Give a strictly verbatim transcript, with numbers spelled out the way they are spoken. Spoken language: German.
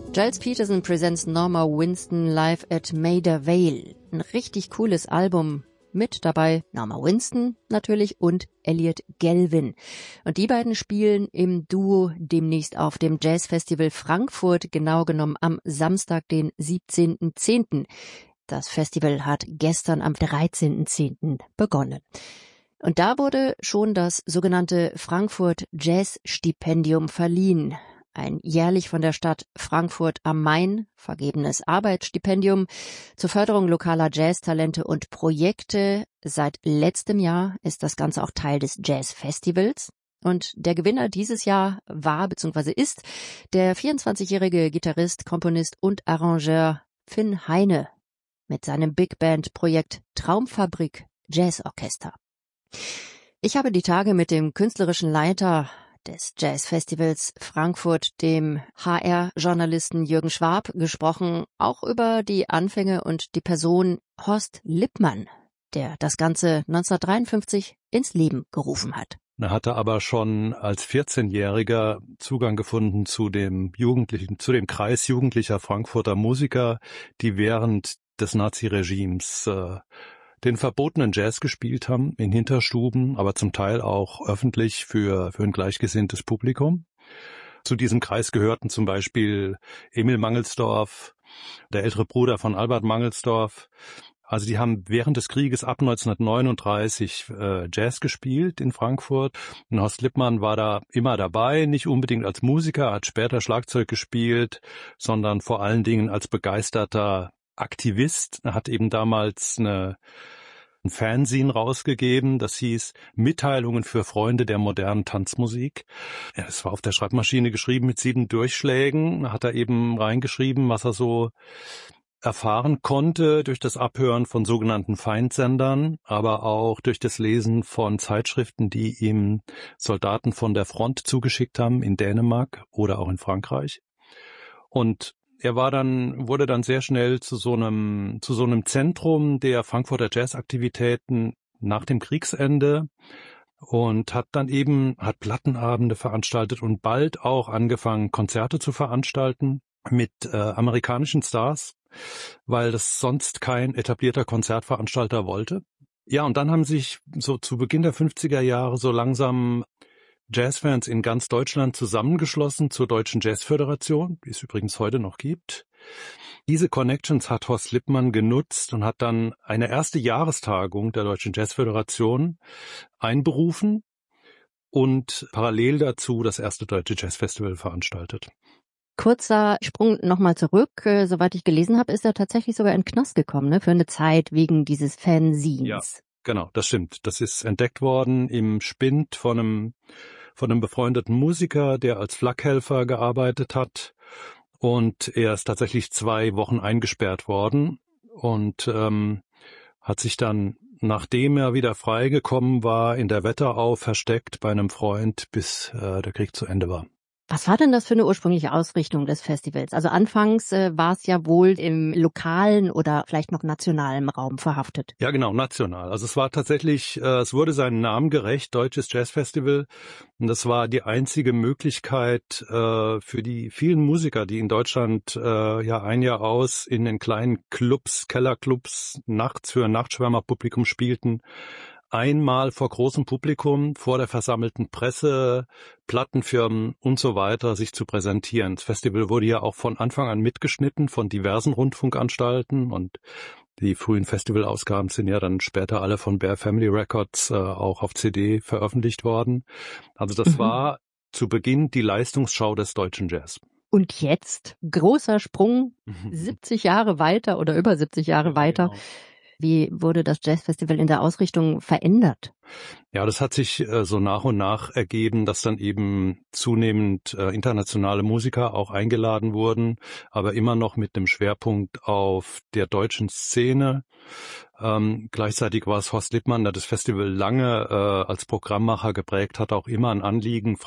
Giles Peterson presents Norma Winston live at Maida Vale. Ein richtig cooles Album. Mit dabei Norma Winston natürlich und Elliot Galvin. Und die beiden spielen im Duo demnächst auf dem Jazzfestival Frankfurt, genau genommen am Samstag, den siebzehnten zehnten Das Festival hat gestern am dreizehnten zehnten begonnen. Und da wurde schon das sogenannte Frankfurt Jazz Stipendium verliehen. Ein jährlich von der Stadt Frankfurt am Main vergebenes Arbeitsstipendium zur Förderung lokaler Jazztalente und Projekte. Seit letztem Jahr ist das Ganze auch Teil des Jazzfestivals. Und der Gewinner dieses Jahr war bzw. ist der vierundzwanzigjährige Gitarrist, Komponist und Arrangeur Finn Heine mit seinem Big Band Projekt Traumfabrik Jazzorchester. Ich habe die Tage mit dem künstlerischen Leiter des Jazzfestivals Frankfurt, dem H R-Journalisten Jürgen Schwab, gesprochen, auch über die Anfänge und die Person Horst Lippmann, der das Ganze neunzehnhundertdreiundfünfzig ins Leben gerufen hat. Er hatte aber schon als vierzehnjähriger Zugang gefunden zu dem Jugendlichen, zu dem Kreis jugendlicher Frankfurter Musiker, die während des Naziregimes äh, den verbotenen Jazz gespielt haben, in Hinterstuben, aber zum Teil auch öffentlich für, für ein gleichgesinntes Publikum. Zu diesem Kreis gehörten zum Beispiel Emil Mangelsdorff, der ältere Bruder von Albert Mangelsdorff. Also die haben während des Krieges ab neunzehnhundertneununddreißig äh, Jazz gespielt in Frankfurt. Und Horst Lippmann war da immer dabei, nicht unbedingt als Musiker, hat später Schlagzeug gespielt, sondern vor allen Dingen als begeisterter Aktivist. Er hat eben damals eine, ein Fanzine rausgegeben, das hieß Mitteilungen für Freunde der modernen Tanzmusik. Ja, es war auf der Schreibmaschine geschrieben mit sieben Durchschlägen. Da hat er eben reingeschrieben, was er so erfahren konnte durch das Abhören von sogenannten Feindsendern, aber auch durch das Lesen von Zeitschriften, die ihm Soldaten von der Front zugeschickt haben in Dänemark oder auch in Frankreich. Und Er war dann, wurde dann sehr schnell zu so einem, zu so einem Zentrum der Frankfurter Jazzaktivitäten nach dem Kriegsende und hat dann eben, hat Plattenabende veranstaltet und bald auch angefangen, Konzerte zu veranstalten mit äh, amerikanischen Stars, weil das sonst kein etablierter Konzertveranstalter wollte. Ja, und dann haben sich so zu Beginn der fünfziger Jahre so langsam Jazzfans in ganz Deutschland zusammengeschlossen zur Deutschen Jazzföderation, die es übrigens heute noch gibt. Diese Connections hat Horst Lippmann genutzt und hat dann eine erste Jahrestagung der Deutschen Jazzföderation einberufen und parallel dazu das erste Deutsche Jazzfestival veranstaltet. Kurzer Sprung nochmal zurück. Äh, soweit ich gelesen habe, ist er tatsächlich sogar in den Knast gekommen, ne, für eine Zeit wegen dieses Fanzines. Ja, genau, das stimmt. Das ist entdeckt worden im Spind von einem von einem befreundeten Musiker, der als Flakhelfer gearbeitet hat. Und er ist tatsächlich zwei Wochen eingesperrt worden und ähm, hat sich dann, nachdem er wieder freigekommen war, in der Wetterau versteckt bei einem Freund, bis äh, der Krieg zu Ende war. Was war denn das für eine ursprüngliche Ausrichtung des Festivals? Also anfangs äh, war es ja wohl im lokalen oder vielleicht noch nationalen Raum verhaftet. Ja, genau, national. Also es war tatsächlich, äh, es wurde seinem Namen gerecht, Deutsches Jazzfestival. Und das war die einzige Möglichkeit äh, für die vielen Musiker, die in Deutschland äh, ja ein Jahr aus in den kleinen Clubs, Kellerclubs, nachts für ein Nachtschwärmerpublikum spielten, einmal vor großem Publikum, vor der versammelten Presse, Plattenfirmen und so weiter sich zu präsentieren. Das Festival wurde ja auch von Anfang an mitgeschnitten von diversen Rundfunkanstalten und die frühen Festivalausgaben sind ja dann später alle von Bear Family Records äh, auch auf C D veröffentlicht worden. Also das mhm. war zu Beginn die Leistungsschau des deutschen Jazz. Und jetzt, großer Sprung, siebzig Jahre weiter oder über siebzig Jahre ja, weiter. Genau. Wie wurde das Jazzfestival in der Ausrichtung verändert? Ja, das hat sich äh, so nach und nach ergeben, dass dann eben zunehmend äh, internationale Musiker auch eingeladen wurden, aber immer noch mit dem Schwerpunkt auf der deutschen Szene. Ähm, gleichzeitig war es Horst Lippmann, der das Festival lange äh, als Programmmacher geprägt hat, auch immer ein Anliegen,